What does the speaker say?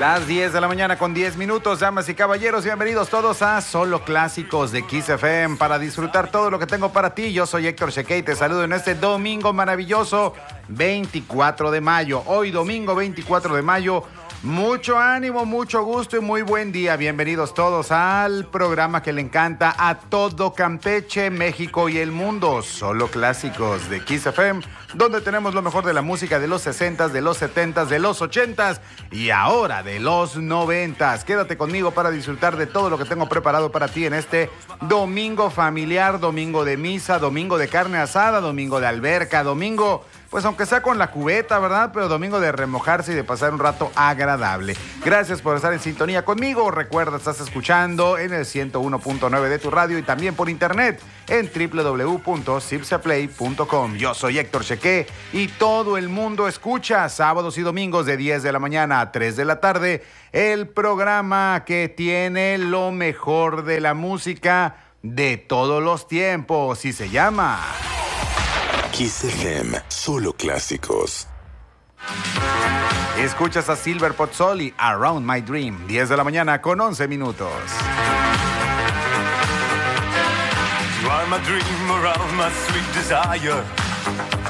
Las 10 de la mañana con 10 minutos, damas y caballeros, bienvenidos todos a Solo Clásicos de Kiss FM para disfrutar todo lo que tengo para ti. Yo soy Héctor Cheque y te saludo en este domingo maravilloso, 24 de mayo. Hoy domingo 24 de mayo, mucho ánimo, mucho gusto y muy buen día. Bienvenidos todos al programa que le encanta a todo Campeche, México y el mundo. Solo Clásicos de Kiss FM, donde tenemos lo mejor de la música de los 60s, de los 70s, de los 80s y ahora de los 90s. Quédate conmigo para disfrutar de todo lo que tengo preparado para ti en este domingo familiar, domingo de misa, domingo de carne asada, domingo de alberca, domingo, pues aunque sea con la cubeta, ¿verdad? Pero domingo de remojarse y de pasar un rato agradable. Gracias por estar en sintonía conmigo. Recuerda, estás escuchando en el 101.9 de tu radio y también por internet en www.cipsaplay.com. Yo soy Héctor Cheque y todo el mundo escucha sábados y domingos de 10 de la mañana a 3 de la tarde el programa que tiene lo mejor de la música de todos los tiempos y se llama Kiss FM, Solo Clásicos. Escuchas a Silver Pozzoli, Around My Dream, 10 de la mañana con 11 minutos. You are my dream around my sweet desire.